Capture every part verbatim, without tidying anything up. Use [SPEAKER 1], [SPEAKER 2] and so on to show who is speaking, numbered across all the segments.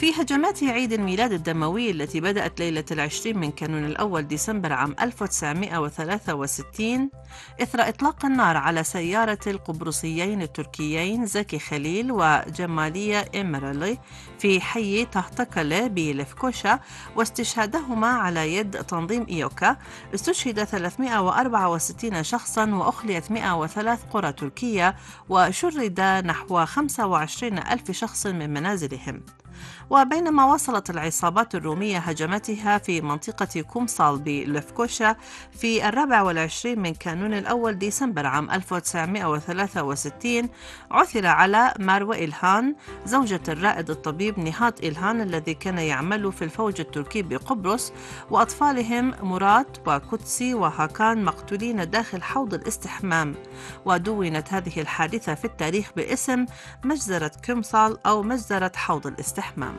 [SPEAKER 1] في هجمات عيد الميلاد الدموي التي بدأت ليلة العشرين من كانون الأول ديسمبر عام ألف وتسعمائة وثلاثة وستين إثر إطلاق النار على سيارة القبرصيين التركيين زكي خليل وجمالية إمرالي في حي تهتكلة بلفكوشا، واستشهادهما على يد تنظيم إيوكا. استشهد ثلاثمائة وأربعة وستين شخصا وأخليت مائة وثلاث قرى تركية، وشرد نحو خمسة وعشرين ألف شخص من منازلهم. وبينما وصلت العصابات الرومية هجماتها في منطقة كومصال بلفكوشا في الرابع والعشرين من كانون الأول ديسمبر عام ألف وتسعمائة وثلاثة وستين، عثر على ماروى إلهان زوجة الرائد الطبيب نهاد إلهان الذي كان يعمل في الفوج التركي بقبرص، وأطفالهم مرات وكوتسي وهاكان مقتولين داخل حوض الاستحمام. ودونت هذه الحادثة في التاريخ باسم مجزرة كومصال أو مجزرة حوض الاستحمام.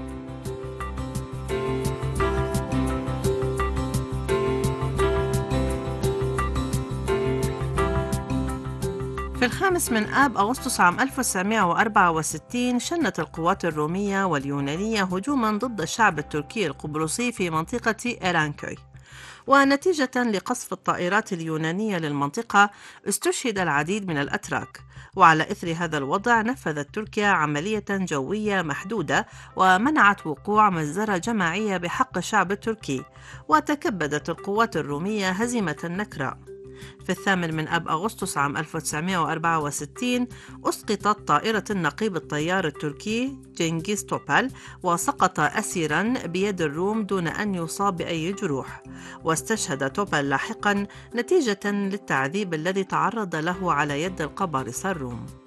[SPEAKER 1] في الخامس من آب أغسطس عام ألف وتسعمائة وأربعة وستين شنت القوات الرومية واليونانية هجوما ضد الشعب التركي القبرصي في منطقة إيرانكوي، ونتيجة لقصف الطائرات اليونانية للمنطقة استشهد العديد من الأتراك. وعلى إثر هذا الوضع نفذت تركيا عملية جوية محدودة ومنعت وقوع مجزرة جماعية بحق الشعب التركي، وتكبدت القوات الرومية هزيمة نكراء. في الثامن من آب أغسطس عام ألف وتسعمائة وأربعة وستين أسقطت طائرة النقيب الطيار التركي جنغيز توبال، وسقط أسيرا بيد الروم دون أن يصاب بأي جروح، واستشهد توبال لاحقا نتيجة للتعذيب الذي تعرض له على يد القبارصة الروم.